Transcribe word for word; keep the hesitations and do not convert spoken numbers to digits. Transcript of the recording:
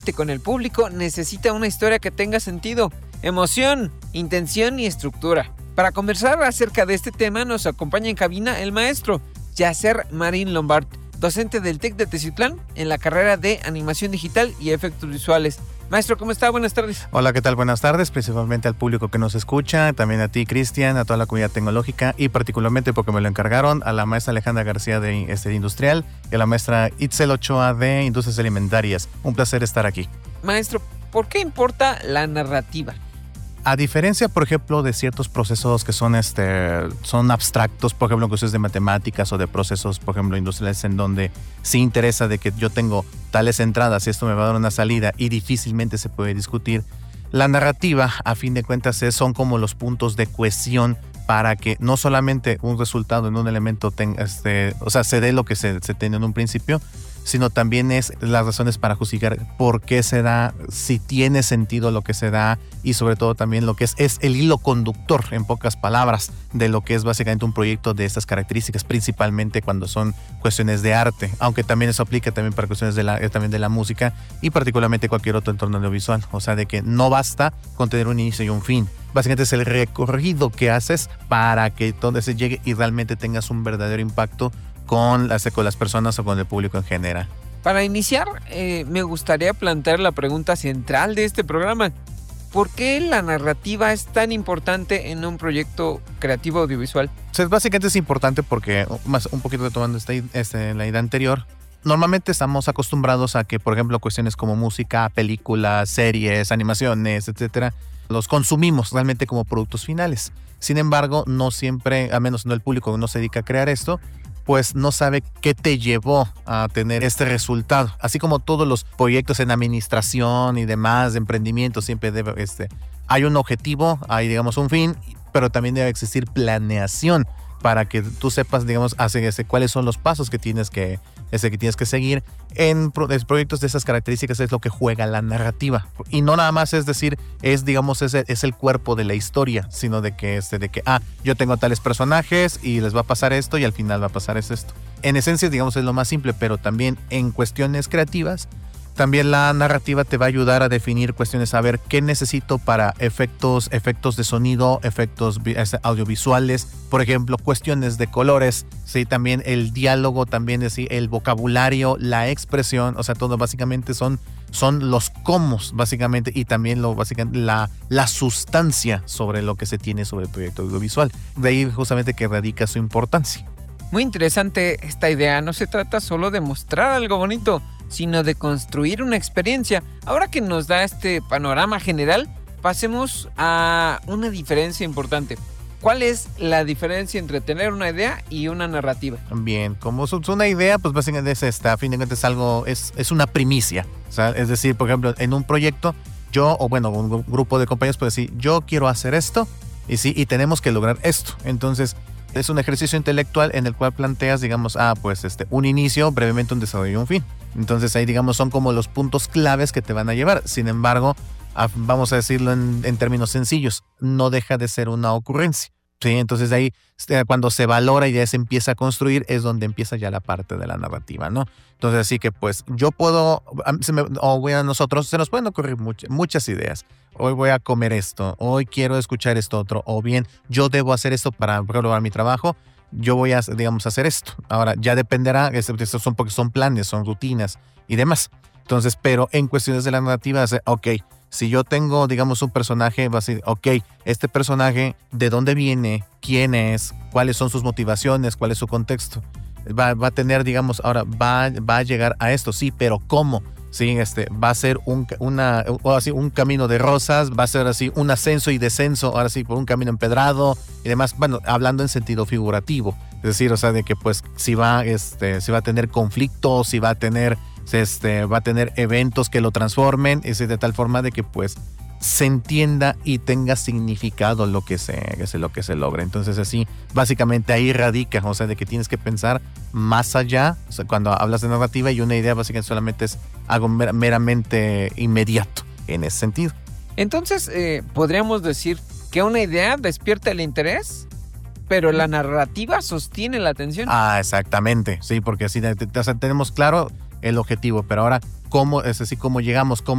con el público necesita una historia que tenga sentido, emoción, intención y estructura. Para conversar acerca de este tema nos acompaña en cabina el maestro Yasser Marín Lombard, docente del TEC de Teciutlán en la carrera de Animación Digital y Efectos Visuales. Maestro, ¿cómo está? Buenas tardes. Hola, ¿qué tal? Buenas tardes, principalmente al público que nos escucha, también a ti, Cristian, a toda la comunidad tecnológica y particularmente porque me lo encargaron a la maestra Alejandra García de este, Industrial y a la maestra Itzel Ochoa de Industrias Alimentarias. Un placer estar aquí. Maestro, ¿por qué importa la narrativa? A diferencia, por ejemplo, de ciertos procesos que son, este, son abstractos, por ejemplo, cuestiones de matemáticas o de procesos, por ejemplo, industriales en donde sí interesa de que yo tengo tales entradas y esto me va a dar una salida y difícilmente se puede discutir, la narrativa, a fin de cuentas, es, son como los puntos de cohesión para que no solamente un resultado en un elemento tenga, este, o sea, se dé lo que se, se tiene en un principio, sino también es las razones para justificar por qué se da, si tiene sentido lo que se da y sobre todo también lo que es, es el hilo conductor, en pocas palabras, de lo que es básicamente un proyecto de estas características, principalmente cuando son cuestiones de arte, aunque también eso aplica también para cuestiones de la, también de la música y particularmente cualquier otro entorno audiovisual, o sea, de que no basta con tener un inicio y un fin. Básicamente es el recorrido que haces para que donde se llegue y realmente tengas un verdadero impacto con las, con las personas o con el público en general. Para iniciar, eh, me gustaría plantear la pregunta central de este programa. ¿Por qué la narrativa es tan importante en un proyecto creativo audiovisual? O sea, básicamente es importante porque, más un poquito retomando esta, esta, la idea anterior, normalmente estamos acostumbrados a que, por ejemplo, cuestiones como música, películas, series, animaciones, etcétera, los consumimos realmente como productos finales. Sin embargo, no siempre, a menos no el público no se dedica a crear esto, pues no sabe qué te llevó a tener este resultado. Así como todos los proyectos en administración y demás, de emprendimiento, siempre debe, este, hay un objetivo, hay digamos un fin, pero también debe existir planeación para que tú sepas, digamos, hace ese, cuáles son los pasos que tienes que, ese, que tienes que seguir. En pro, proyectos de esas características es lo que juega la narrativa. Y no nada más es decir, es, digamos, es, es el cuerpo de la historia, sino de que, este, de que, ah, yo tengo tales personajes y les va a pasar esto y al final va a pasar es esto. En esencia, digamos, es lo más simple, pero también en cuestiones creativas, también la narrativa te va a ayudar a definir cuestiones, a ver qué necesito para efectos, efectos de sonido, efectos audiovisuales, por ejemplo, cuestiones de colores, sí, también el diálogo, también sí, el vocabulario, la expresión, o sea, todo básicamente son, son los cómo, básicamente, y también lo, básicamente la, la sustancia sobre lo que se tiene sobre el proyecto audiovisual. De ahí justamente que radica su importancia. Muy interesante esta idea. No se trata solo de mostrar algo bonito, sino de construir una experiencia. Ahora que nos da este panorama general, pasemos a una diferencia importante. ¿Cuál es la diferencia entre tener una idea y una narrativa? Bien, como es una idea, pues básicamente es esta, a fin de cuentas es algo, es, es una primicia. O sea, es decir, por ejemplo, en un proyecto, yo, o bueno, un grupo de compañeros puede decir, yo quiero hacer esto, y sí, y tenemos que lograr esto. Entonces, es un ejercicio intelectual en el cual planteas, digamos, ah, pues este, un inicio, brevemente un desarrollo y un fin. Entonces ahí, digamos, son como los puntos claves que te van a llevar. Sin embargo, a, vamos a decirlo en, en términos sencillos, no deja de ser una ocurrencia. Sí, entonces ahí cuando se valora y ya se empieza a construir es donde empieza ya la parte de la narrativa, ¿no? Entonces así que pues yo puedo, se me, o voy a nosotros, se nos pueden ocurrir muchas, muchas ideas. Hoy voy a comer esto, hoy quiero escuchar esto otro, o bien yo debo hacer esto para lograr mi trabajo, yo voy a, digamos, hacer esto. Ahora ya dependerá, estos son porque son planes, son rutinas y demás. Entonces, pero en cuestiones de la narrativa, ok, si yo tengo, digamos, un personaje, va a decir, ok, este personaje, ¿de dónde viene? ¿Quién es? ¿Cuáles son sus motivaciones? ¿Cuál es su contexto? Va, va a tener, digamos, ahora va, va a llegar a esto, sí, pero ¿cómo? Sí, este, va a ser un, una, o así, un camino de rosas, va a ser así un ascenso y descenso, ahora sí, por un camino empedrado y demás, bueno, hablando en sentido figurativo, es decir, o sea, de que pues si va, este, si va a tener conflictos, si va a tener, este, va a tener eventos que lo transformen, es de tal forma de que pues se entienda y tenga significado lo que se, lo que se logra. Entonces así, básicamente ahí radica, o sea, de que tienes que pensar más allá, o sea, cuando hablas de narrativa y una idea básicamente solamente es algo mer- meramente inmediato en ese sentido. Entonces, eh, podríamos decir que una idea despierta el interés, pero la narrativa sostiene la atención. Ah, exactamente, sí, porque así o sea, tenemos claro el objetivo, pero ahora cómo, es así, cómo llegamos, cómo